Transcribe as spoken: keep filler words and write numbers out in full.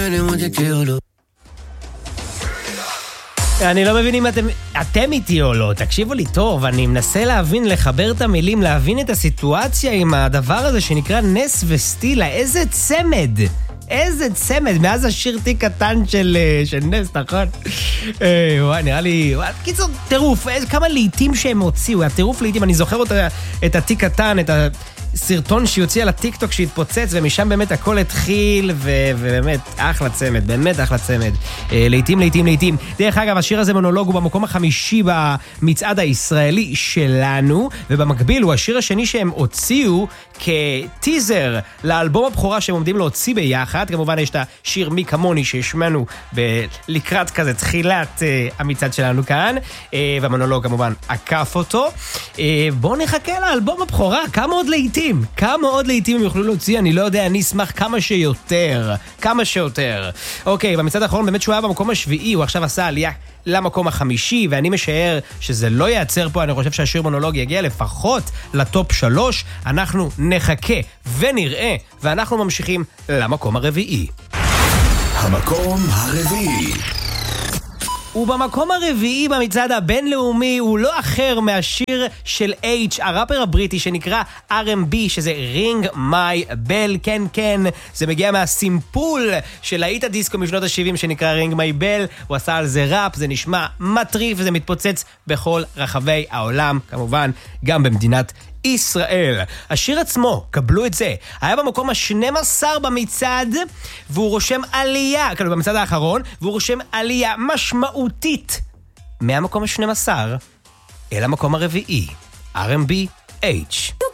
אני לא מבין אם אתם, אתם איתי או לא, תקשיבו לי טוב, אני מנסה להבין, לחבר את המילים, להבין את הסיטואציה עם הדבר הזה שנקרא נס וסטילה, איזה צמד, איזה צמד, מאז השיר תיק קטן של, של נס, נכון? וואי, נראה לי, וואי, קיצור, טירוף, כמה לעיתים שהם הוציאו, הטירוף לעיתים, אני זוכר אותה, את התיק קטן, את ה... סרטון שיוציא על הטיקטוק שהתפוצץ, ומשם באמת הכל התחיל, ו- ובאמת אחלה צמד, באמת אחלה צמד. אה, לעתים, לעתים, לעתים. דרך אגב, השיר הזה מונולוג הוא במקום החמישי במצעד הישראלי שלנו, ובמקביל הוא השיר השני שהם הוציאו כטיזר לאלבום הבכורה שהם עומדים להוציא ביחד. כמובן יש את השיר מי כמוני שהשמענו ב- לקראת כזה תחילת אה, המצעד שלנו כאן, אה, והמונולוג כמובן עקף אותו. אה, בואו נחכה לאלבום הבכורה, כמה עוד לעתים? כמה עוד לעתים הם יוכלו להוציא, אני לא יודע, אני אשמח כמה שיותר, כמה שיותר. אוקיי, במצעד האחרון באמת שהוא היה במקום השביעי, הוא עכשיו עשה עלייה למקום החמישי, ואני משער שזה לא ייעצר פה, אני חושב שהשיר מונולוג יגיע לפחות לטופ שלוש, אנחנו נחכה ונראה, ואנחנו ממשיכים למקום הרביעי. המקום הרביעי. ובמקום הרביעי במצעד הבינלאומי הוא לא אחר מהשיר של H, הראפר הבריטי שנקרא אר אנד בי, שזה Ring My Bell. כן, כן, זה מגיע מהסימפול של להיט הדיסקו משנות ה-שבעים שנקרא Ring My Bell. הוא עשה על זה ראפ, זה נשמע מטריף וזה מתפוצץ בכל רחבי העולם, כמובן גם במדינת ישראל. השיר עצמו, קבלו את זה, היה במקום ה-שנים עשר במצעד, והוא רושם עלייה, כאילו במצעד האחרון, והוא רושם עלייה משמעותית מהמקום ה-שנים עשר אל המקום הרביעי. אר אנד בי H.